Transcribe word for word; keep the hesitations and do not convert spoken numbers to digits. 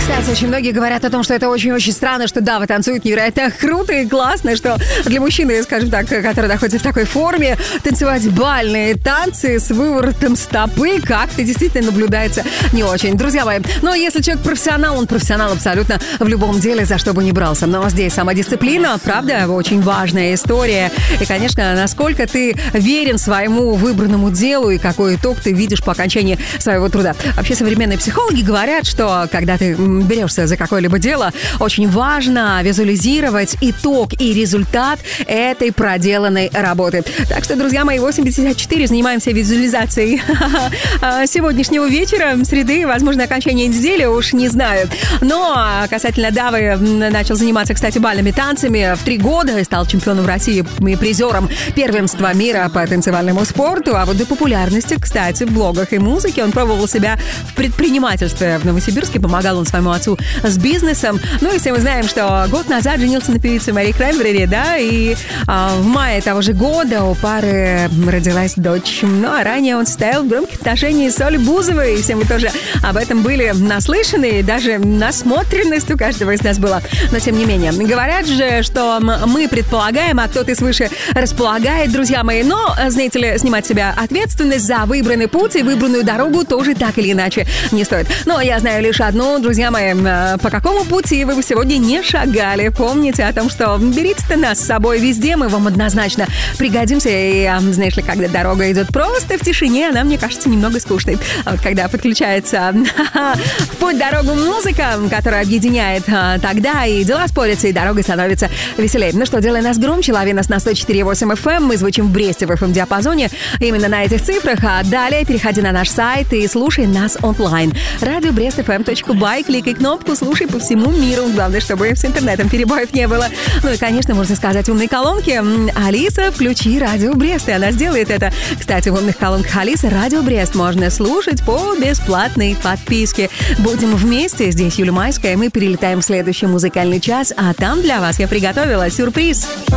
Кстати, очень многие говорят о том, что это очень-очень странно, что да, вы танцуете невероятно круто и классно, что для мужчины, скажем так, который находится в такой форме, танцевать бальные танцы с выворотом стопы как-то действительно наблюдается не очень. Друзья мои, но если человек профессионал, он профессионал абсолютно в любом деле, за что бы ни брался. Но здесь самодисциплина, правда, очень важная история. И, конечно, насколько ты верен своему выбранному делу и какой итог ты видишь по окончании своего труда. Вообще, современные психологи говорят, что когда ты берешься за какое-либо дело, очень важно визуализировать итог и результат этой проделанной работы. Так что, друзья мои, восемьдесят четыре занимаемся визуализацией сегодняшнего вечера, среды, возможно, окончания недели, уж не знаю. Но касательно Давы, начал заниматься, кстати, бальными танцами в три года и стал чемпионом России и призером первенства мира по танцевальному спорту. А вот до популярности, кстати, в блогах и музыке он пробовал себя в предпринимательстве в Новосибирске, помогал он своему отцу с бизнесом. Ну и все мы знаем, что год назад женился на певице Мари Краймбрери, да, и а, в мае того же года у пары родилась дочь. Ну а ранее он состоял в громких отношениях с Олей Бузовой, и все мы тоже об этом были наслышаны, и даже насмотренность у каждого из нас была. Но тем не менее, говорят же, что мы предполагаем, а кто-то свыше располагает, друзья мои, но, знаете ли, снимать с себя ответственность за выбранный путь и выбранную дорогу тоже так или иначе не стоит. Но я знаю лишь одно, друзья мои, по какому пути вы бы сегодня не шагали. Помните о том, что берите-то нас с собой везде, мы вам однозначно пригодимся. И, знаешь ли, когда дорога идет просто в тишине, она, мне кажется, немного скучной. А вот когда подключается в путь дорогу музыка, которая объединяет, тогда и дела спорятся, и дорога становится веселее. Ну что, делай нас громче, лови нас на сто четыре и восемь эф эм, мы звучим в Бресте в эф эм-диапазоне, именно на этих цифрах, а далее переходи на наш сайт и слушай нас онлайн. радио брест эф эм точка бай, кликай кнопку, слушай по всему миру. Главное, чтобы с интернетом перебоев не было. Ну и, конечно, можно сказать умной колонке: Алиса, включи радио Брест, и она сделает это. Кстати, в умных колонках Алисы радио Брест можно слушать по бесплатной подписке. Будем вместе. Здесь Юля Майская. Мы перелетаем в следующий музыкальный час, а там для вас я приготовила сюрприз.